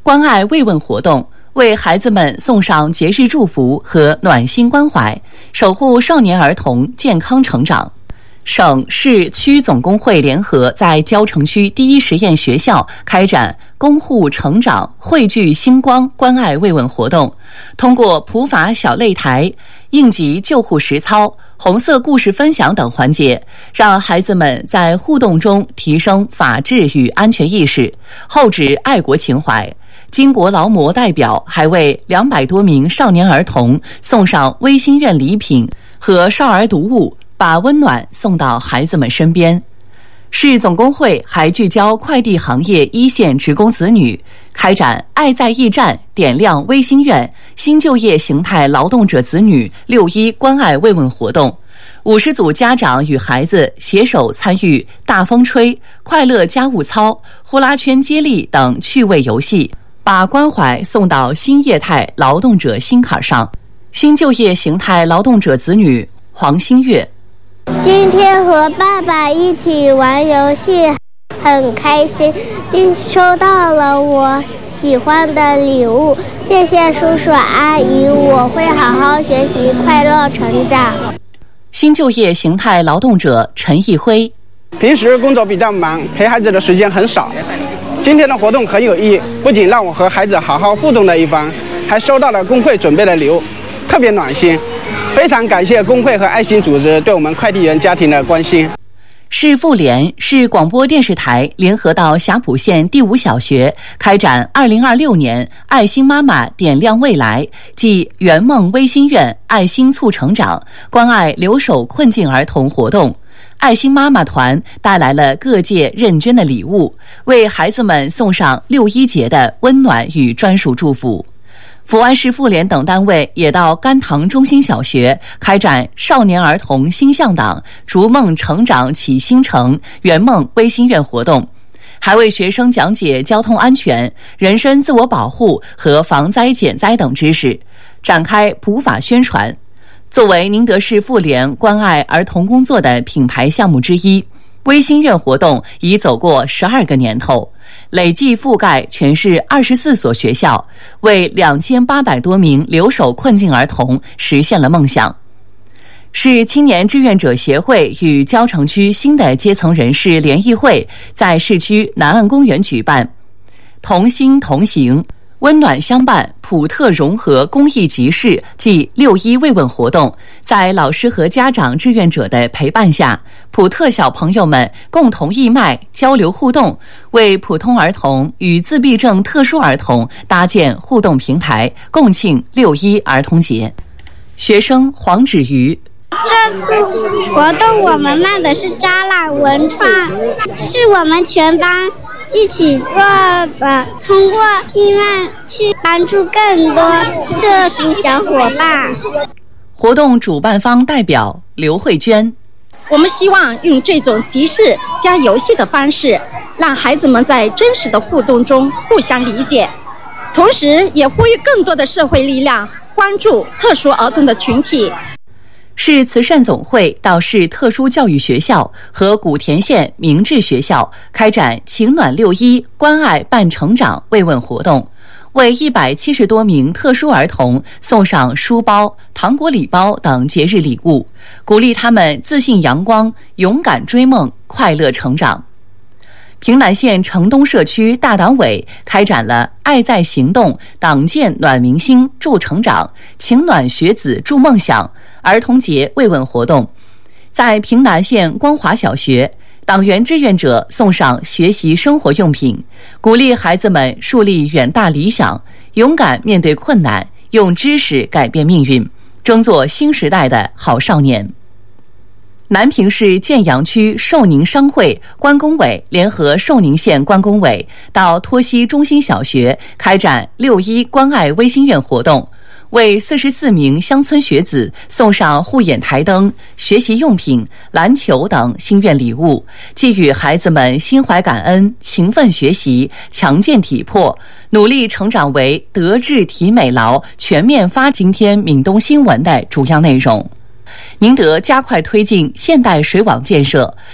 关爱慰问活动，为孩子们送上节日祝福和暖心关怀，守护少年儿童健康成长。省市区总工会联合在蕉城区第一实验学校开展公护成长汇聚星光关爱慰问活动，通过普法小擂台、应急救护实操、红色故事分享等环节，让孩子们在互动中提升法治与安全意识，厚植爱国情怀。巾帼劳模代表还为200多名少年儿童送上微心愿礼品和少儿读物，把温暖送到孩子们身边。市总工会还聚焦快递行业一线职工子女，开展爱在驿站点亮微心愿新就业形态劳动者子女6·1关爱慰问活动。50组家长与孩子携手参与大风吹、快乐家务操、呼啦圈接力等趣味游戏，把关怀送到新业态劳动者心坎上。新就业形态劳动者子女黄新月， 今天和爸爸一起玩游戏很开心，收到了我喜欢的礼物，谢谢叔叔阿姨，我会好好学习，快乐成长。 新就业形态劳动者陈义辉， 平时工作比较忙，陪孩子的时间很少，今天的活动很有意义，不仅让我和孩子好好互动了一番，还收到了工会准备的礼物，特别暖心。非常感谢工会和爱心组织对我们快递员家庭的关心。 市妇联、市广播电视台联合到霞浦县第5小学开展2026年爱心妈妈点亮未来暨圆梦微心愿爱心促成长关爱留守困境儿童活动。爱心妈妈团带来了各界认捐的礼物，为孩子们送上6·1节的温暖与专属祝福。福安市妇联等单位也到甘棠中心小学开展少年儿童心向党逐梦成长启新城圆梦微心愿活动，还为学生讲解交通安全、人身自我保护和防灾减灾等知识，展开普法宣传。作为宁德市妇联关爱儿童工作的品牌项目之一，微心愿活动已走过12个年头，累计覆盖全市24所学校，为2800多名留守困境儿童实现了梦想。市青年志愿者协会与蕉城区新的阶层人士联谊会在市区南岸公园举办同心同行温暖相伴普特融合公益集市暨6·1慰问活动，在老师和家长志愿者的陪伴下，普特小朋友们共同义卖交流互动，为普通儿童与自闭症特殊儿童搭建互动平台，共庆6·1儿童节。学生黄芷瑜， 这次活动我们卖的是扎染文创，是我们全班一起做的，通过义卖去帮助更多特殊小伙伴。 活动主办方代表刘慧娟， 我们希望用这种集市加游戏的方式，让孩子们在真实的互动中互相理解，同时也呼吁更多的社会力量关注特殊儿童的群体。 市慈善总会到市特殊教育学校和古田县明志学校开展情暖6·1关爱伴成长慰问活动，为170多名特殊儿童送上书包、糖果礼包等节日礼物，鼓励他们自信阳光、勇敢追梦、快乐成长。平南县城东社区大党委开展了爱在行动党建暖明星助成长情暖学子助梦想儿童节慰问活动，在平南县光华小学，党员志愿者送上学习生活用品，鼓励孩子们树立远大理想，勇敢面对困难，用知识改变命运，争做新时代的好少年。南平市建阳区寿宁商会关工委联合寿宁县关工委到托溪中心小学开展6·1关爱微心愿活动，为44名乡村学子送上护眼台灯、学习用品、篮球等心愿礼物，寄予孩子们心怀感恩、勤奋学习、强健体魄，努力成长为德智体美劳全面发展。今天闽东新闻的主要内容。宁德加快推进现代水网建设，